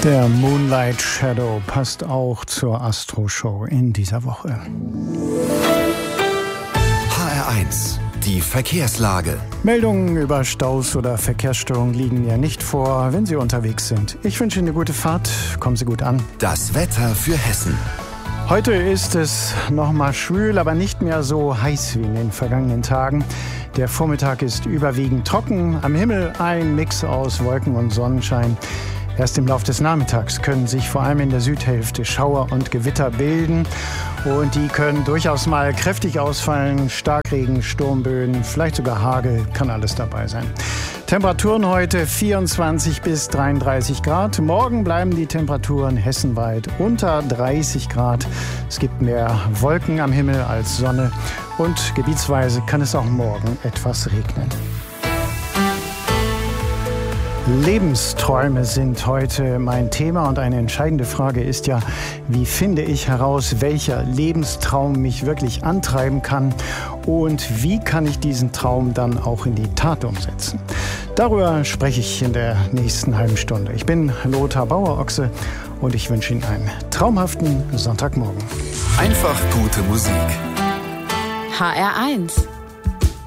Der Moonlight Shadow passt auch zur Astro-Show in dieser Woche. HR1, die Verkehrslage. Meldungen über Staus oder Verkehrsstörungen liegen ja nicht vor, wenn Sie unterwegs sind. Ich wünsche Ihnen eine gute Fahrt. Kommen Sie gut an. Das Wetter für Hessen. Heute ist es nochmal schwül, aber nicht mehr so heiß wie in den vergangenen Tagen. Der Vormittag ist überwiegend trocken. Am Himmel ein Mix aus Wolken und Sonnenschein. Erst im Laufe des Nachmittags können sich vor allem in der Südhälfte Schauer und Gewitter bilden. Und die können durchaus mal kräftig ausfallen. Starkregen, Sturmböen, vielleicht sogar Hagel, kann alles dabei sein. Temperaturen heute 24 bis 33 Grad. Morgen bleiben die Temperaturen hessenweit unter 30 Grad. Es gibt mehr Wolken am Himmel als Sonne. Und gebietsweise kann es auch morgen etwas regnen. Lebensträume sind heute mein Thema und eine entscheidende Frage ist ja, wie finde ich heraus, welcher Lebenstraum mich wirklich antreiben kann und wie kann ich diesen Traum dann auch in die Tat umsetzen. Darüber spreche ich in der nächsten halben Stunde. Ich bin Lothar Bauer-Ochse und ich wünsche Ihnen einen traumhaften Sonntagmorgen. Einfach gute Musik. HR1